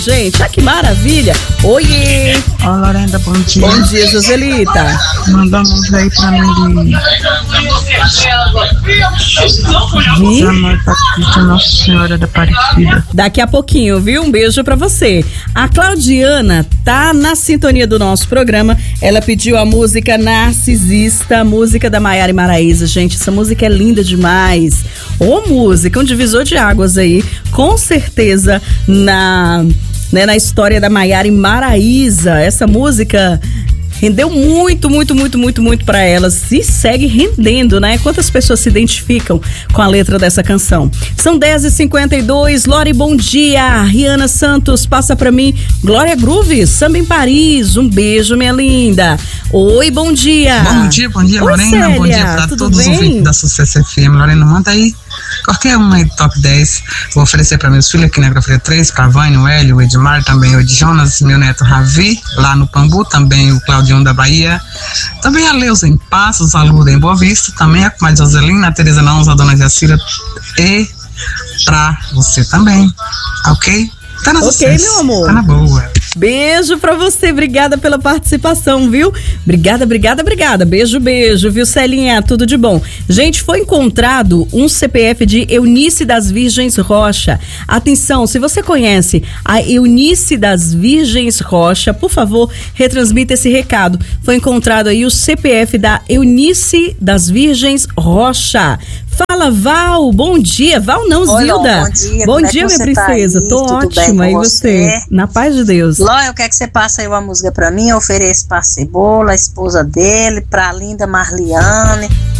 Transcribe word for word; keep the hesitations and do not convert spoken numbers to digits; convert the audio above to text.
Gente, ah, que maravilha! Oiê! Ó, Lorena, bom dia. Bom dia, Joselita. Mandamos aí pra mim de... De... Amor Patrícia, Nossa Senhora da Aparecida. Daqui a pouquinho, viu? Um beijo pra você. A Claudiana tá na sintonia do nosso programa. Ela pediu a música Narcisista, música da Maiara e Maraíza. Gente, essa música é linda demais. Ô, música, um divisor de águas aí. Com certeza, na... Né, na história da Maiara e Maraíza, essa música rendeu muito, muito, muito, muito, muito pra elas e segue rendendo, né? Quantas pessoas se identificam com a letra dessa canção? São dez e cinquenta e dois, Lori, bom dia. Riana Santos, passa pra mim. Glória Groove, Samba em Paris, um beijo, minha linda. Oi, bom dia. Bom dia, bom dia, Oi, Lorena. Célia, bom dia pra todos bem? os ouvintes da Sucesso F M. Lorena, manda aí qualquer um aí do top dez. Vou oferecer para meus filhos aqui na Agroferia três, para a Vânia, o Hélio, o Edmar, também o Ed Jonas, meu neto Ravi, lá no Pambu, também o Claudião da Bahia, também a Leusa em Passos, a Luda em Boa Vista, também a comadre Joselina, a Tereza Nãos, a dona Jacira, e pra você também, ok? Tá na Ok, sucesso, meu amor. tá na boa. Beijo pra você, obrigada pela participação, viu? Obrigada, obrigada, obrigada. Beijo, beijo, viu, Celinha? Tudo de bom. Gente, foi encontrado um C P F de Eunice das Virgens Rocha. Atenção, se você conhece a Eunice das Virgens Rocha, por favor, retransmita esse recado. Foi encontrado aí o C P F da Eunice das Virgens Rocha. Fala, Val, bom dia. Val não, Oi, Zilda. Bom dia, bom como dia, é que minha você princesa. tá aí? Tô Tudo ótima. bem com E você? você? Na paz de Deus. Ló, eu quero que você passe aí uma música pra mim. Eu ofereço pra Cebola, a esposa dele, pra linda Marliane,